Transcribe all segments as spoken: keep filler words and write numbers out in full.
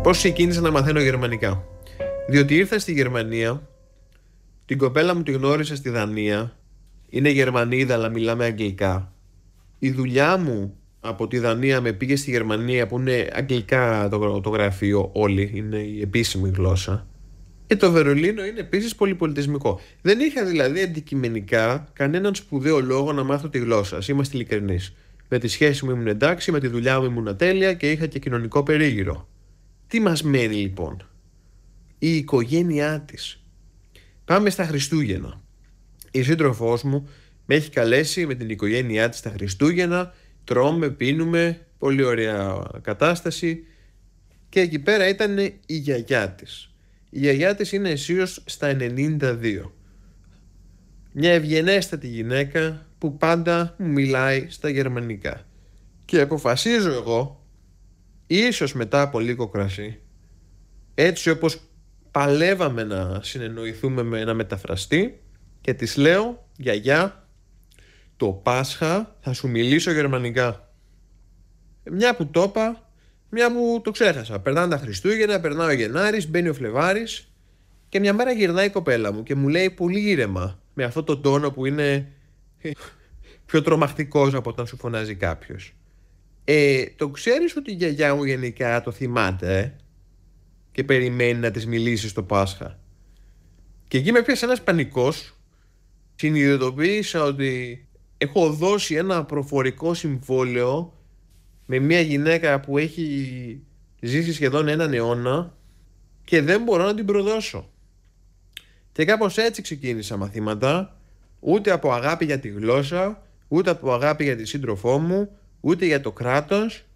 Πώς ξεκίνησα να μαθαίνω γερμανικά? Διότι ήρθα στη Γερμανία, την κοπέλα μου τη γνώρισα στη Δανία, είναι Γερμανίδα αλλά μιλάμε αγγλικά. Η δουλειά μου από τη Δανία με πήγε στη Γερμανία, που είναι αγγλικά το, το γραφείο, όλοι, είναι η επίσημη γλώσσα. Και το Βερολίνο είναι επίσης πολυπολιτισμικό. Δεν είχα δηλαδή αντικειμενικά κανέναν σπουδαίο λόγο να μάθω τη γλώσσα. Είμαστε ειλικρινείς. Με τη σχέση μου ήμουν εντάξει, με τη δουλειά μου ήμουν τέλεια και είχα και κοινωνικό περίγυρο. Τι μας μένει λοιπόν? Η οικογένειά της. Πάμε στα Χριστούγεννα. Η σύντροφός μου με έχει καλέσει με την οικογένειά της στα Χριστούγεννα. Τρώμε, πίνουμε, πολύ ωραία κατάσταση. Και εκεί πέρα ήταν η γιαγιά της. Η γιαγιά της είναι αισίως στα ενενήντα δύο. Μια ευγενέστατη γυναίκα που πάντα μου μιλάει στα γερμανικά. Και αποφασίζω εγώ, ίσως μετά από λίγο κρασί, έτσι όπως παλεύαμε να συνεννοηθούμε με ένα μεταφραστή, και της λέω, γιαγιά, το Πάσχα θα σου μιλήσω γερμανικά. Μια που το είπα, μια που το ξέχασα. Περνάνε τα Χριστούγεννα, περνάει ο Γενάρης, μπαίνει ο Φλεβάρης και μια μέρα γυρνάει η κοπέλα μου και μου λέει πολύ ήρεμα, με αυτό το τόνο που είναι πιο τρομακτικός από όταν σου φωνάζει κάποιος. Ε, το ξέρεις ότι η γιαγιά μου γενικά το θυμάται ε? Και περιμένει να της μιλήσει στο Πάσχα? Και εκεί με πιάσε ένας πανικός. Συνειδητοποίησα ότι έχω δώσει ένα προφορικό συμβόλαιο με μια γυναίκα που έχει ζήσει σχεδόν έναν αιώνα και δεν μπορώ να την προδώσω. Και κάπως έτσι ξεκίνησα μαθήματα, ούτε από αγάπη για τη γλώσσα, ούτε από αγάπη για τη σύντροφό μου, ούτε για το κράτος.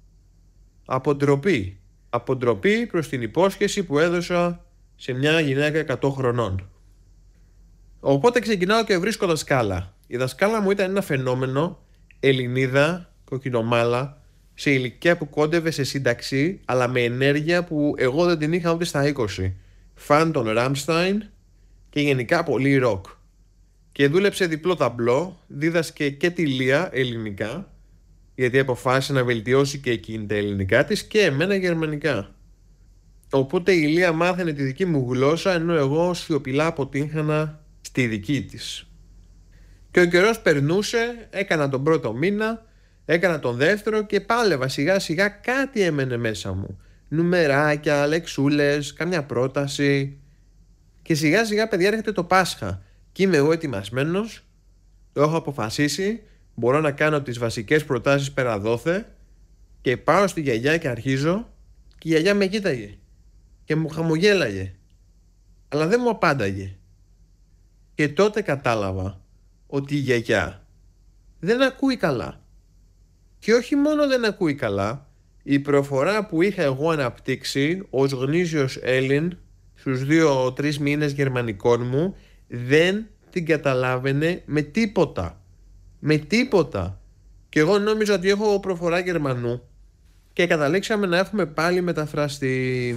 Από ντροπή. Από ντροπή προς την υπόσχεση που έδωσα σε μια γυναίκα εκατό χρονών. Οπότε ξεκινάω και βρίσκω δασκάλα. Η δασκάλα μου ήταν ένα φαινόμενο, Ελληνίδα, κοκκινομάλα, σε ηλικία που κόντευε σε σύνταξη, αλλά με ενέργεια που εγώ δεν την είχα ούτε στα είκοσι. Φαν των Ράμσταϊν και γενικά πολύ ροκ. Και δούλεψε διπλό ταμπλό, δίδασκε και τη Λία ελληνικά, γιατί αποφάσισε να βελτιώσει και εκείνη τα ελληνικά της, και εμένα γερμανικά. Οπότε η Λία μάθαινε τη δική μου γλώσσα, ενώ εγώ σιωπηλά αποτύχανα στη δική της. Και ο καιρός περνούσε, έκανα τον πρώτο μήνα, έκανα τον δεύτερο και πάλευα σιγά σιγά, κάτι έμενε μέσα μου. Νουμεράκια, λεξούλες, καμιά πρόταση. Και σιγά σιγά, παιδιά, έρχεται το Πάσχα. Και είμαι εγώ ετοιμασμένος, το έχω αποφασίσει, μπορώ να κάνω τις βασικές προτάσεις πέρα δόθε, και πάω στη γιαγιά και αρχίζω, και η γιαγιά με κοίταγε και μου χαμογέλαγε, αλλά δεν μου απάνταγε. Και τότε κατάλαβα ότι η γιαγιά δεν ακούει καλά. Και όχι μόνο δεν ακούει καλά, η προφορά που είχα εγώ αναπτύξει ως γνήσιος Έλλην στους δύο τρεις μήνες γερμανικών μου δεν την καταλάβαινε με τίποτα. Με τίποτα. Και εγώ νόμιζα ότι έχω προφορά Γερμανού. Και καταλήξαμε να έχουμε πάλι μεταφράστη.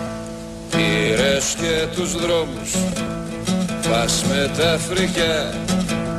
Πήρες και τους δρόμους, πας με τα φρικιά